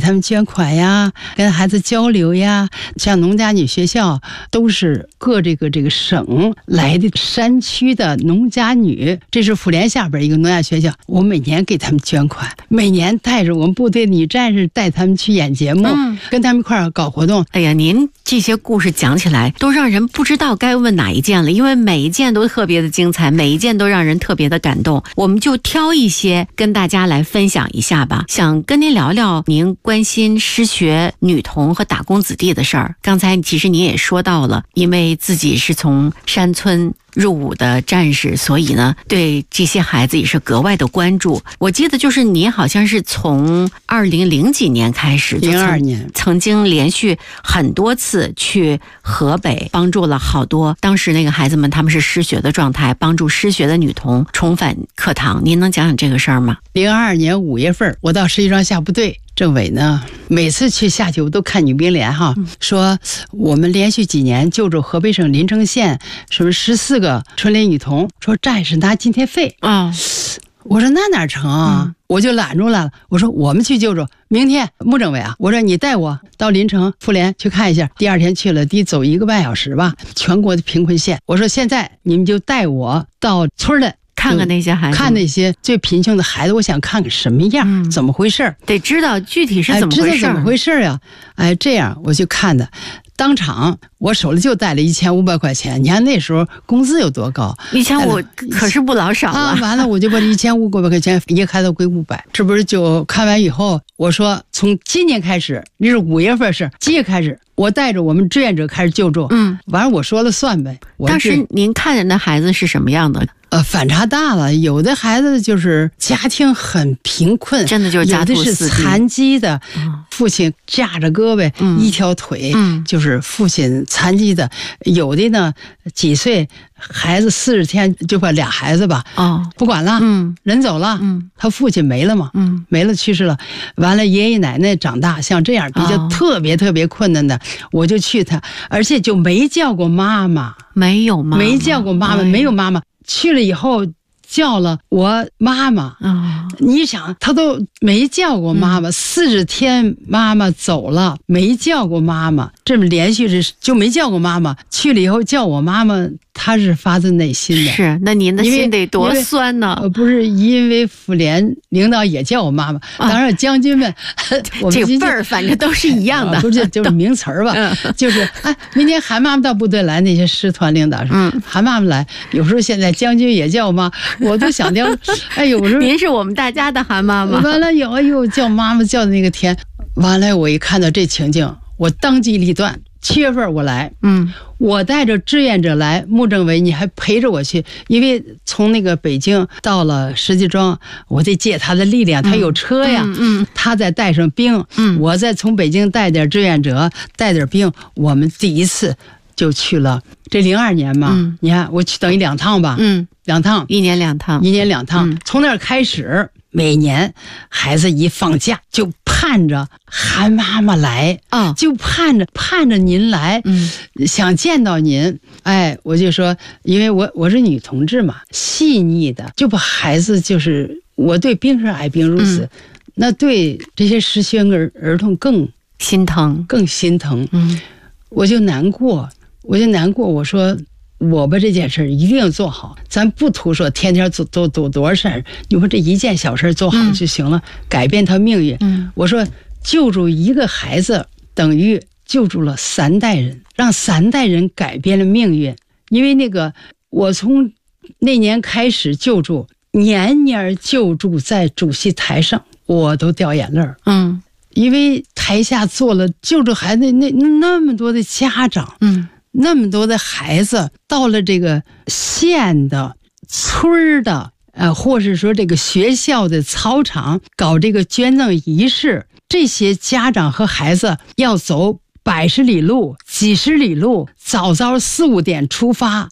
他们捐款呀，跟孩子交流呀。像农家女学校都是各这个省来的山区的农家女，这是妇联下边一个农家学校，我每年给他们捐款，每年带着我们部队女战士带他们去演节目，跟他们一块儿搞活动。 哎呀，您这些故事讲起来都让人不知道该问哪一件了，因为每一件都特别的精彩，每一件都让人特别的感动。我们就挑一些跟大家来分享一下吧。想跟您聊聊您关心失学女童和打工子弟的事儿。刚才其实您也说到了，因为自己是从山村入伍的战士，所以呢对这些孩子也是格外的关注。我记得就是您好像是从2000几年开始 ，02年曾经连续很多次去河北帮助了好多当时那个孩子们，他们是失学的状态，帮助失学的女童重返课堂。您能讲讲这个事儿吗 ？02年5月份我到石家庄下部队，政委呢每次去下去我都看女兵连哈，说我们连续几年救助河北省临城县什么14个春联女童，说战士拿津贴费啊。我说那哪成啊，我就拦住了。我说我们去救助，明天穆政委啊，我说你带我到临城妇联去看一下。第二天去了，得走1个半小时吧，全国的贫困县。我说现在你们就带我到村里看看那些孩子， 看那些最贫穷的孩子，我想看看什么样，怎么回事， 得知道具体是怎么回事， 知道怎么回事呀？这样我就看的。当场我手里就带了1500块钱，你看那时候工资有多高 ？1500可是不老少了。 完了我就把这1500块钱一个孩子归500，这不是就看完以后，我说从今年开始，那是5月份是今年开始，我带着我们志愿者开始救助。完了我说了算呗。 当时您看见的孩子是什么样的？ 反差大了，有的孩子就是家庭很贫困， 真的就是家徒四壁， 有的是残疾的，父亲架着胳膊，一条腿，就是父亲残疾的，有的呢几岁孩子40天就把俩孩子吧，不管了，人走了，他父亲没了嘛，没了去世了，完了爷爷奶奶长大，像这样比较特别特别困难的，我就去他，而且就没叫过妈妈， 没有妈妈， 没叫过妈妈，没有妈妈。去了以后叫了我妈妈，你想他都没叫过妈妈，40天妈妈走了，没叫过妈妈，这么连续着就没叫过妈妈。去了以后叫我妈妈，他是发自内心的。 是，那您的心得多酸呢？ 不是因为妇联领导也叫我妈妈，当然将军们，我们这个辈儿反正都是一样的， 不是就是名词儿吧？就是明天韩妈妈到部队来，那些师团领导说，韩妈妈来，有时候现在将军也叫我妈，我都想掉。哎呦，我说您是我们大家的韩妈妈。 完了，哎呦，叫妈妈叫的那个天，完了，我一看到这情景，我当机立断。7月份我来，我带着志愿者来，穆政委你还陪着我去，因为从那个北京到了石家庄，我得借他的力量，他有车呀，他再带上兵，我再从北京带点志愿者，带点兵，我们第一次就去了。这02年嘛，你看我去等于2趟吧，2趟 ，1年2趟 ，1年2趟，从那儿开始。每年孩子一放假就盼着韩妈妈来就盼着您来，想见到您。我就说，因为我是女同志嘛，细腻的，就把孩子就是我对兵是爱兵如死，那对这些失学儿童更心疼， 我就难过，我说。我把这件事一定要做好，咱不图说天天做多少事儿，你说这一件小事做好就行了，改变他命运。我说救助一个孩子等于救助了3代人，让3代人改变了命运。因为那个我从那年开始救助，年年救助在主席台上，我都掉眼泪。因为台下坐了救助孩子那么多的家长，那么多的孩子到了这个县的、村的，或是说这个学校的操场搞这个捐赠仪式，这些家长和孩子要走100十里路、几十里路，早4、5点出发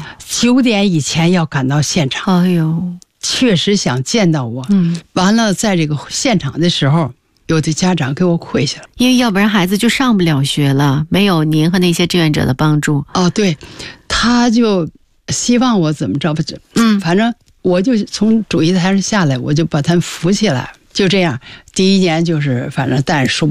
，9点以前要赶到现场。 哎呦， 确实想见到我。完了，在这个现场的时候。有的家长给我跪下了， 因为要不然孩子就上不了学了，没有您和那些志愿者的帮助。 对，他就希望我怎么着吧，反正我就从主席台上下来，我就把他们扶起来，就这样。第1年就是反正带着书